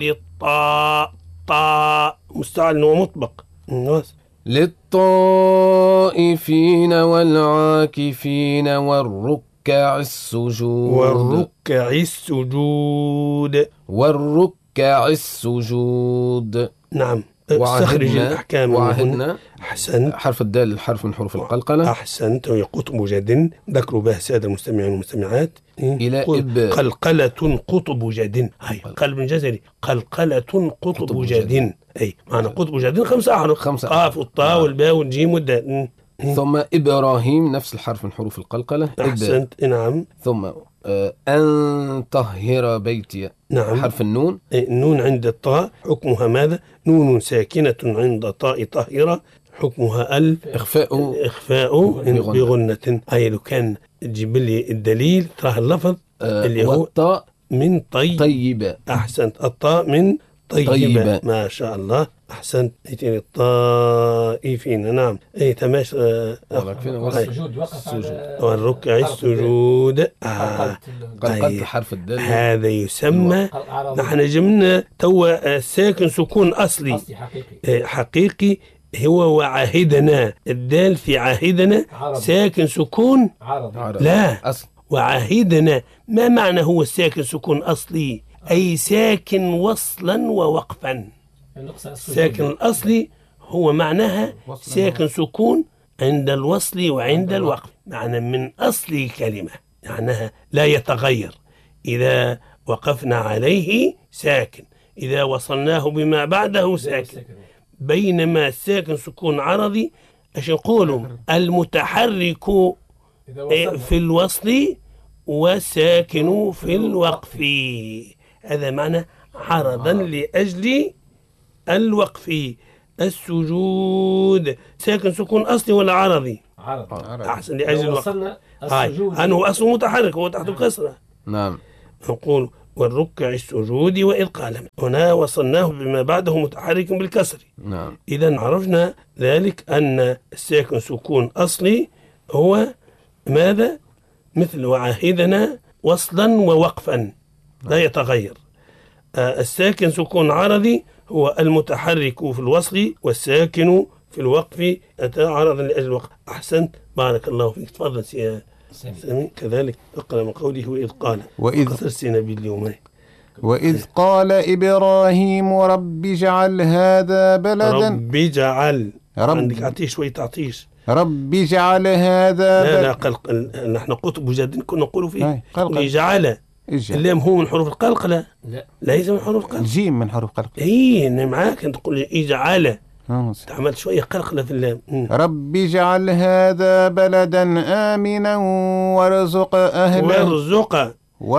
للطاء طاء مستعل ومطبق. للطائفين والعاكفين والركع السجود. نعم. استخرج الأحكام. وعهدنا. أحسنت. حرف الدال الحرف من حروف القلقلة. أحسنت. قطب جد ذكروا به السادة المستمعين والمستمعات. إلى قلقلة قطب جد. قلب جزري. قلقلة قطب جد. معنى قطب جد 5 أحرف. قاف والطاء والباء والجيم والدال. ثم إبراهيم نفس الحرف من حروف القلقلة. أحسنت. نعم. ثم أن طهر بيتي. نعم. حرف النون. النون عند الطاء حكمها ماذا؟ نون ساكنة عند طاء طاهرة حكمها إخفاء بغنة. لو كان تجيب لي الدليل تراه اللفظ اللي هو الطاء من طيبة. أحسنت. الطاء من طيبة. ما شاء الله. أحسنت. الطائفين. نعم. تماش. والركع السجود. قلقلت حرف الدال. هذا يسمى نحن جمنا توا ساكن سكون أصلي حقيقي هو وعهدنا. الدال في عهدنا ساكن سكون لا أصل. وعهدنا ما معنى هو الساكن سكون أصلي؟ أي ساكن وصلا ووقفا. الساكن الأصلي هو معناها ساكن سكون عند الوصل وعند الوقف. معنى من أصل كلمة معناها لا يتغير. إذا وقفنا عليه ساكن، إذا وصلناه بما بعده ساكن. بينما الساكن سكون عرضي ايش نقولوا؟ المتحرك في الوصل وساكن في الوقف. هذا معنى عرضا لأجل الوقف. السجود ساكن سكون أصلي ولا عرضي؟ عرضي. أحسن. لأجل الوقف. أنه أصله متحرك هو تحت الكسرة. نعم. نقول والركع السجود وإذ قال. هنا وصلناه بما بعده متحرك بالكسر. نعم. إذا عرفنا ذلك أن الساكن سكون أصلي هو ماذا؟ مثل وعهدنا وصلا ووقفا لا يتغير. الساكن سكون عرضي هو المتحرك في الوصل والساكن في الوقف أتى عرضا لأجل الوقف. أحسنت. بارك الله فيك. تفضل سي سامي. كذلك اقرأ من قوله وإذ قال. وإذ قال إبراهيم رب اجعل هذا بلدا. رب اجعل. عندك عطيش شوية تعطيش. رب اجعل هذا لا نحن قطب جد كنا نقول فيه اجعل. اللام هو من حروف القلقلة. لا ليس من حروف القلقلة. الجيم من حروف القلقلة. أنا معاك أنت تقول اجعل. تعمل شوية قلقلة في اللام. رب اجعل هذا بلدا آمنا وارزق أهله.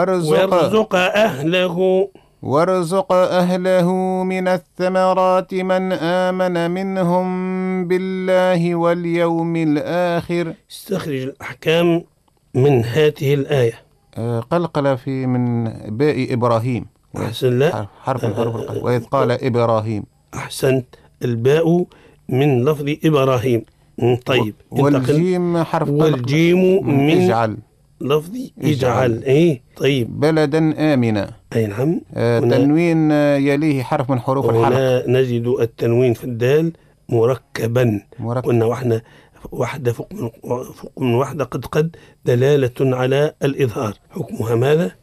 وارزق أهله من الثمرات من آمن منهم بالله واليوم الآخر. استخرج الأحكام من هذه الآية. قلقل في من باء إبراهيم. أحسن. لا حرف الحروف القلقلة. وإذ قال إبراهيم. أحسنت. الباء من لفظ إبراهيم. طيب. والجيم حرف والجيم من اجعل لفظ اجعل. طيب. بلدا آمنا. نعم. تنوين يليه حرف من حروف الحلق. هنا نجد التنوين في الدال مركبا. قلنا واحدة فوق من واحدة قد دلالة على الإظهار. حكمها ماذا؟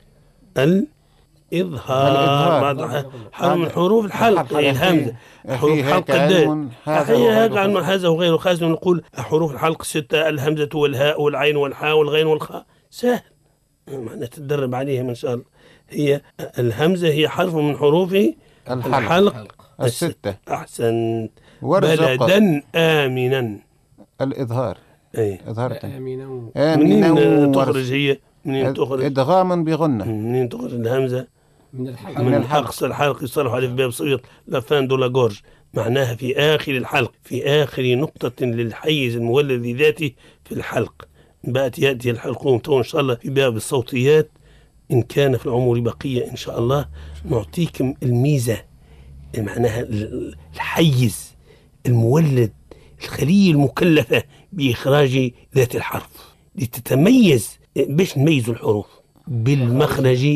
الإظهار. بعد حرف من حروف الحلق. الهمزة. حروف الحلق الدال. هذا عن هذا وغيره خازن. نقول حروف الحلق 6: الهمزة والهاء والعين والحاء والغين والخاء. سهل. معنى تتدرب عليها إن شاء الله. هي الهمزة هي حرف من حروف الحلق 6. أحسنت. بلدا آمنا. الإظهار. إظهارة. منين تخرج هي؟ منين تخرج؟ إدغاما بغنة. منين تخرج الهمزة؟ من أقصى الحلق يصرف عليه في باب صغير لفان دولا جورج. معناها في آخر الحلق، في آخر نقطة للحيز المولد ذاته في الحلق. بقت يأتي الحلقوم تو إن شاء الله في باب الصوتيات إن كان في العمر بقية إن شاء الله نعطيكم الميزة. معناها الحيز المولد، الخلية المكلفة بإخراج ذات الحرف لتتميز. باش نميز الحروف بالمخرج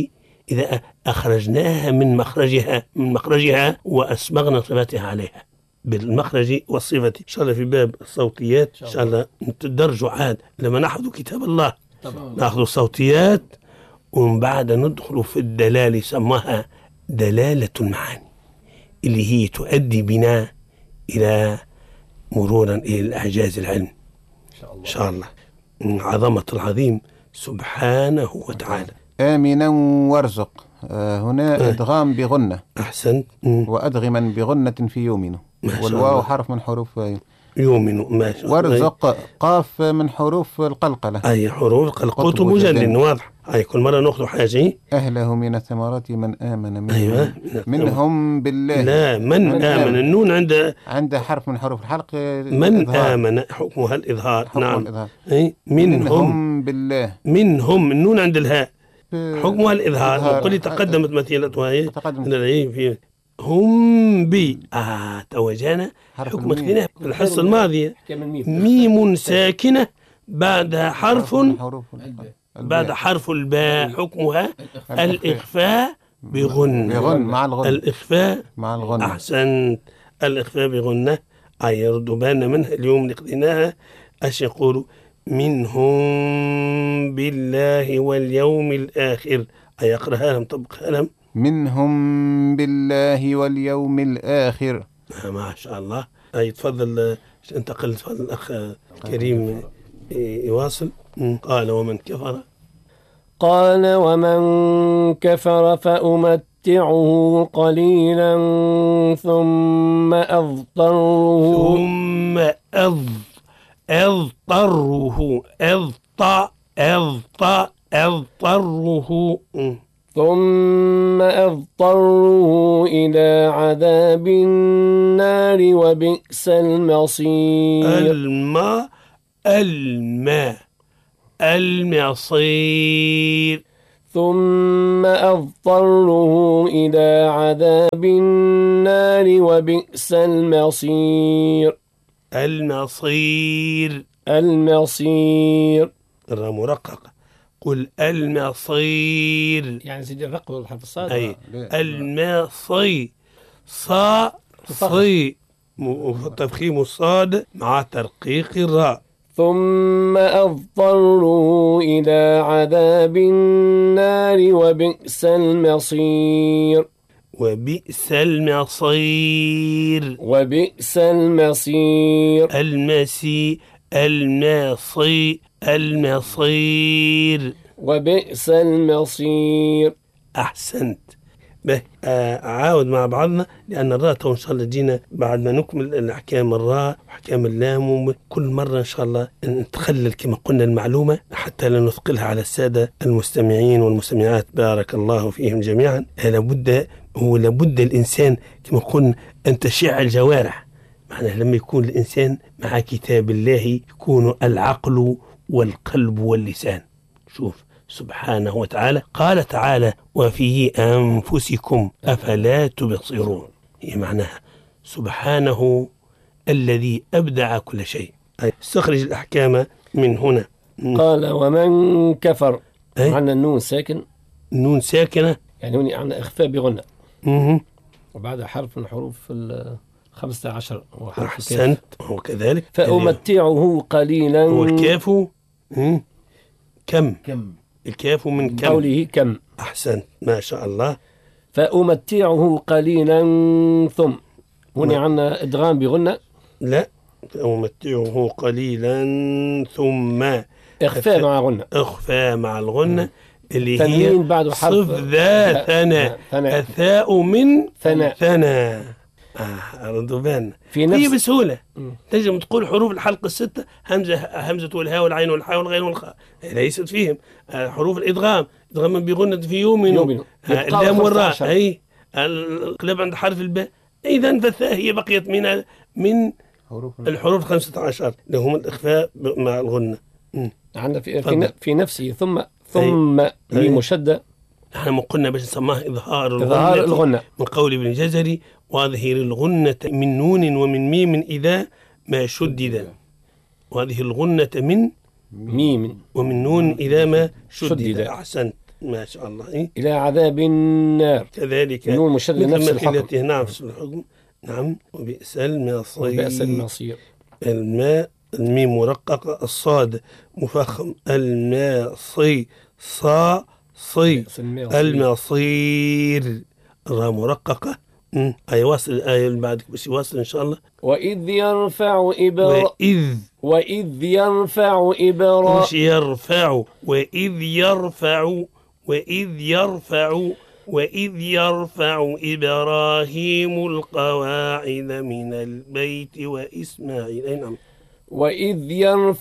إذا أخرجناها من مخرجها وأسبغنا صفتها عليها بالمخرج والصفة. إن شاء الله في باب الصوتيات إن شاء الله نتدرجوا عاد لما نحفظ كتاب الله نأخذ الصوتيات ومن بعد ندخل في الدلالة، سماها دلالة المعاني اللي هي تؤدي بنا إلى مرورا إلى الإعجاز العلم إن شاء الله. عظمة العظيم سبحانه وتعالى. آمنا وارزق، هنا إدغام بغنة. أحسنت. وأدغما بغنة في يؤمن، والواو حرف من حروف يؤمن. ما شاء الله. وارزق قاف من حروف القلقلة. أي حروف القلقلة مجلد واضح. أي كل مرة نأخذ حاجة. أهله من الثمرات من آمن منهم. أيوة. منهم بالله. لا من آمن. النون عند حرف من حروف الحلق. من إظهار. آمن حكمها الإظهار. نعم. الإظهار. أي منهم بالله. منهم النون عند الهاء حكمها الإظهار. وقل تقدمت مثيلتها في هم بي. توجانا حكم اختلاف الحصة الماضية. ميم ساكنة بعد حرف الباء حكمها الإخفاء بغنة. مع الغنة. الإخفاء مع الغنة. أحسن. الإخفاء بغنة أي يرد بالنا منها اليوم لقيناها. أش يقولوا منهم بالله واليوم الآخر. أي يقرأها لهم طبقها لهم. منهم بالله واليوم الآخر. ما شاء الله. أي تفضل انتقل. تفضل الأخ كريم يواصل. قال ومن كفر فأمتعه قليلا ثم أضطره إلى عذاب النار وبئس المصير. المصير. ثم أضطره إلى عذاب النار وبئس المصير. المصير. مرققة. قل المصير يعني زيد الرق والحرف الصاد. أي المصي صي تفخيم الصاد مع ترقيق الراء. ثم أضطروا إلى عذاب النار وبئس المصير. وبئس المصير. أحسنت. أعاود مع بعضنا لأن الراء إن شاء الله جينا بعد ما نكمل الأحكام الراء وأحكام اللام. كل مرة إن شاء الله نتخلل كما قلنا المعلومة حتى لا نثقلها على السادة المستمعين والمستمعات بارك الله فيهم جميعا. لابد الإنسان كما قلنا أن تشع الجوارح. معناه لما يكون الإنسان مع كتاب الله يكون العقل والقلب واللسان. شوف سبحانه وتعالى قال تعالى وفي أنفسكم أفلا تبصرون. هي معناها سبحانه الذي أبدع كل شيء. استخرج الأحكام من هنا. قال ومن كفر. عنا النون النون ساكنة يعني عنا إخفاء بغنة وبعد حرف من حروف 15 وحرف. أحسنت. وكذلك فأمتعه قليلا. والكاف كم الكاف من كم قوله كم. أحسنت ما شاء الله. فأمتعه قليلا ثم هنا عنا إدغام بغنة. لا فأمتعه قليلا ثم إخفاء مع غنة. إخفاء مع الغنة اللي هي بعد حرف صف ذا ثناء. الثاء من ثناء. ردوا بالنا هي بسهولة. تجب تقول حروف الحلق الستة همزة والهاء والعين والحاء والغين والخاء ليست فيهم. حروف الإدغام بغنة في يؤمن. اللام والراء أي القلب عند حرف الباء. إذن فالثاء هي بقيت من الحروف 15 لهم الإخفاء مع الغنة. عندنا في نفسه ثم ميم مشدة. نحن قلنا باش نسماه إظهار الغنة من قول ابن جزري وأظهر الغنة من نون ومن ميم إذا ما شدد. وهذه الغنة من ميم ومن نون إذا ما شدد. أحسنت. ما شاء الله. إيه؟ إلى عذاب النار. كذلك نون مشدد نفس الحكم. نعم نفس الحكم. نعم. وبئس المصير. وبئس المصير. الماء الميم مرققة، الصاد مفخم، الماصي صا صي، المصير الراء مرققة. أي واصل الآية اللي بعدك بس يواصل إن شاء الله. وإذ يرفع إبراهيم وإذ يرفع إبراهيم القواعد من البيت وإسماعيل. أي نعم. وإذ يرفع